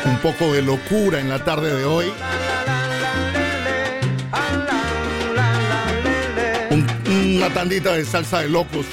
Un poco de locura en la tarde de hoy. Una tandita de salsa de locos.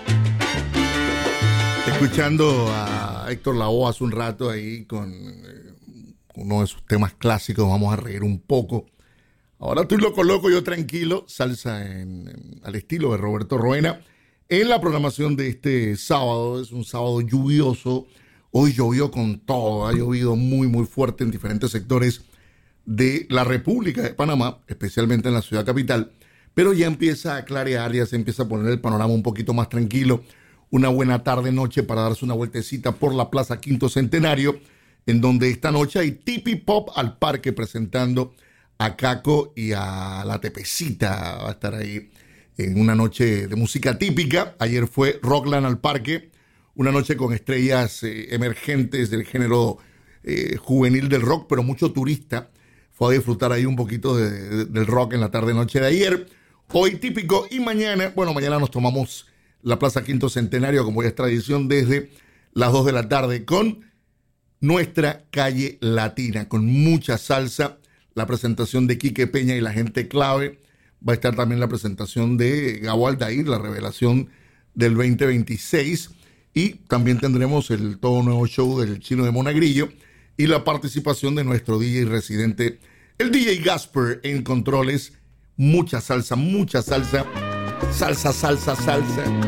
Escuchando a Héctor Lavoe hace un rato ahí con uno de sus temas clásicos. Vamos a reír un poco. Ahora estoy loco, yo tranquilo. Salsa al estilo de Roberto Roena. En la programación de este sábado, es un sábado lluvioso. Hoy llovió con todo, ha llovido muy, muy fuerte en diferentes sectores de la República de Panamá, especialmente en la ciudad capital. Pero ya empieza a clarear, ya se empieza a poner el panorama un poquito más tranquilo. Una buena tarde-noche para darse una vueltecita por la Plaza Quinto Centenario, en donde esta noche hay Tipi Pop al Parque presentando a Caco y a La Tepecita. Va a estar ahí en una noche de música típica. Ayer fue Rockland al Parque, una noche con estrellas emergentes del género juvenil del rock, pero mucho turista. Fue a disfrutar ahí un poquito del rock en la tarde-noche de ayer. Hoy típico y mañana nos tomamos la Plaza Quinto Centenario, como ya es tradición, desde las 2 de la tarde con nuestra calle latina, con mucha salsa. La presentación de Quique Peña y la gente clave. Va a estar también la presentación de Gabo Aldair, la revelación del 2026. Y también tendremos el todo nuevo show del Chino de Monagrillo y la participación de nuestro DJ residente, el DJ Gasper, en controles. Mucha salsa, salsa.